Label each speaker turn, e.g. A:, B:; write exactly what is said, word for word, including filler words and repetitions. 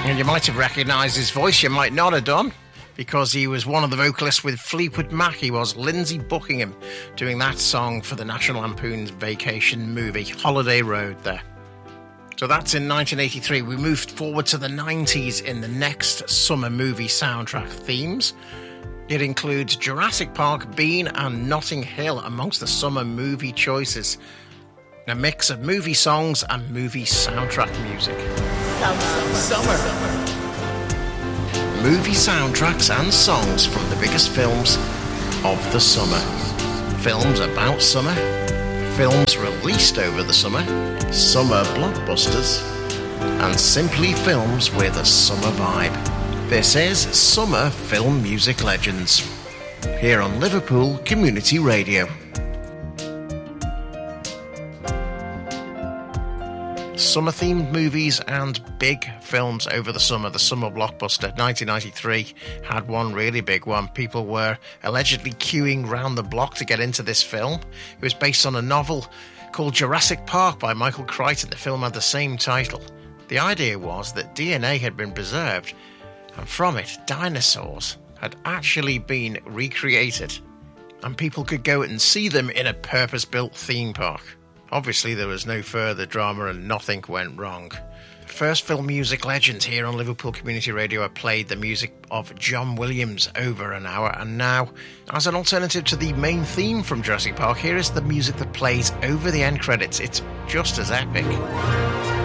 A: And you might have recognised his voice, you might not have done, because he was one of the vocalists with Fleetwood Mac. He was Lindsey Buckingham, doing that song for the National Lampoon's vacation movie, Holiday Road there. So that's in nineteen eighty-three. We moved forward to the nineties in the next summer movie soundtrack themes. It includes Jurassic Park, Bean and Notting Hill amongst the summer movie choices. A mix of movie songs and movie soundtrack music.
B: Summer. Summer.
A: Movie soundtracks and songs from the biggest films of the summer. Films about summer. Films released over the summer. Summer blockbusters. And simply films with a summer vibe. This is Summer Film Music Legends. Here on Liverpool Community Radio. Summer-themed movies and big films over the summer. The summer blockbuster, nineteen ninety-three, had one really big one. People were allegedly queuing round the block to get into this film. It was based on a novel called Jurassic Park by Michael Crichton. The film had the same title. The idea was that D N A had been preserved, and from it, dinosaurs had actually been recreated, and people could go and see them in a purpose-built theme park. Obviously, there was no further drama and nothing went wrong. First film music legends here on Liverpool Community Radio. I played the music of John Williams over an hour, and now, as an alternative to the main theme from Jurassic Park, here is the music that plays over the end credits. It's just as epic.